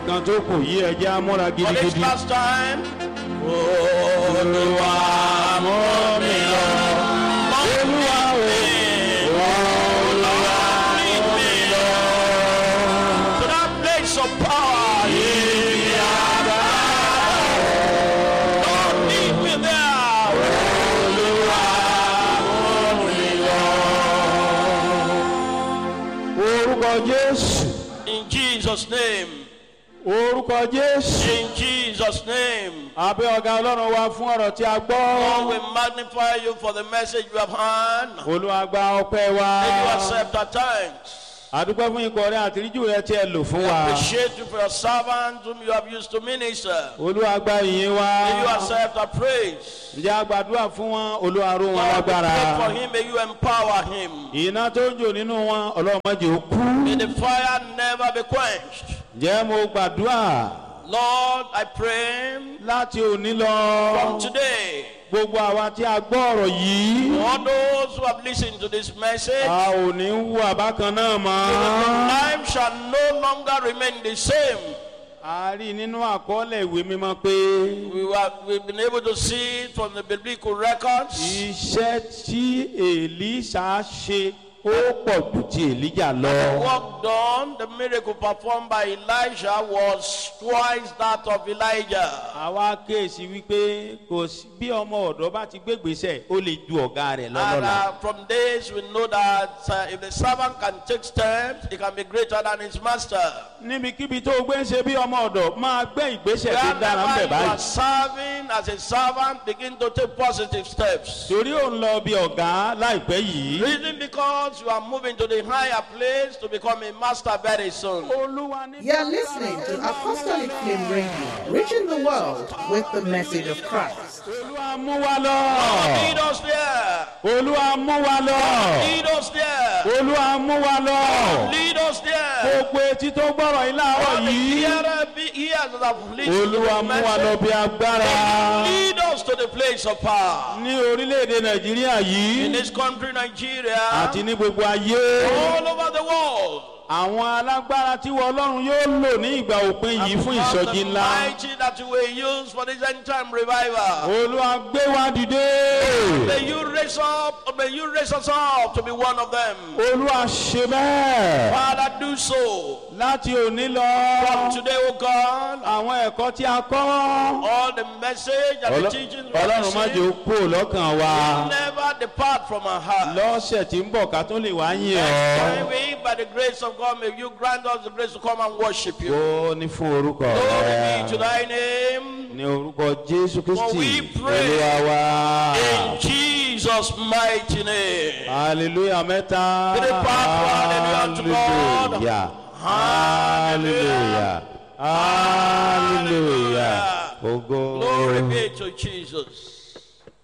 kan tó kù yí ẹjẹ́ amúra For this gidigidi. last time. Olúwa mú mi lọ. Olúwa o, Olúwa lead me to that place of power. Lord, lead me there. orúkọ Jésù, In Jesus' name. orúkọ Jésù. In Jesus' name. Abẹ́ ọ̀gá Ọlọ́run wa fún ọ̀rọ̀ tí a Lord, gbọ́. we magnify you for the message you have heard. Olúwa gba ọpẹ́ wa. May you accept our thanks. Àdúpẹ́ fún ikọ̀ rẹ àtìríjù rẹ tí ẹ lò fún wa. Appreciate you for your servants whom you have used to minister. Olúwa gba ìyìn wa. May you accept our praise. Ǹjẹ́ a gbàdúrà fún wọn? Olúwa ró wọn Lord, we lágbára. pray for him. May you empower him. Iná tó ń jò nínú wọn, Ọlọ́run má jẹ́ ó kú. May the fire never be quenched. Ǹjẹ́ mo gbàdúrà Lord, I pray láti òní lọ. from today, Gbogbo àwa tí a gbọ́ ọ̀rọ̀ yìí. all those who have listened to this message, A ò ní wù àbákan náà mọ́. life shall no longer remain the same. A rí nínú àkọọ́lẹ̀ ìwé mímọ́ pé We've been able to see it from the biblical records. iṣẹ́ tí Èlíṣà ṣe ó pọ̀ jù ti Èlíjà lọ. The work done, the miracle performed by Elijah was twice that of Elijah. Àwa kéèsì wípé kò sí bí ọmọ ọ̀dọ́ bá ti gbégbèsè ó lè ju ọ̀gá rẹ̀ And lọ́lọ́la. from this we know that if the servant can take steps, he can be greater than his master. Níbikíbi tó o gbé ń ṣe bí ọmọ ọ̀dọ́ máa gbé ìgbésẹ̀ tó dára ń Wherever bẹ̀ you are báyìí. serving as a servant, begin to take positive steps. Torí ò ń lọ bí ọ̀gá láìpẹ́ yìí. Reason because you are moving to the higher place to become a master very soon. You're listening to Apostolic Flame Radio, reaching the world with the message of Christ. Olúwa mú wa lọ. Lead us there. Olúwa mú wa lọ. Lead us there. Olúwa mú wa lọ. Lead us there. Gbogbo etí tó gbọ́rọ̀ yìí láàárọ̀ All the yìí. ears that have listened to Olúwa the mú wa lọ bí message, agbára. lead us to the place of power. Ní orílẹ̀-èdè Nàìjíríà In yìí this country, Nigeria, àti ní gbogbo ayé. all over the world, Àwọn alágbára tí wọ́n Ọlọ́run yóò lò ní ìgbà òpin yìí fún because ìsọjí the ńlá. mighty that you will use for this end time revival. Olúwa gbé wa dìde. May you raise us up to be one of them. Olúwa ṣe bẹ́ẹ̀. Father, do so. Láti òní lọ. From today, O God, Àwọn ẹ̀kọ́ tí a kọ́. all the message and the teachings we have Ọlọ́run má jẹ́ ó received kúrò lọ́kàn wa. never depart from our heart. Lọ́sẹ̀ tí ń bọ̀ ká tó lè wá yìn Next time ọ́. we, by the grace of God, may you grant us the grace to come and worship you. Ó ní fún orúkọ Glory be to rẹ̀. thy name. Ní orúkọ Jésù For we Kristi. pray Olúwa wa. in Jesus' mighty name. Hallelujah mẹ́ta. Three part, hallelujah unto God. Hallelujah. Hallelujah. Hallelujah. Ògo. Glory be to Jesus.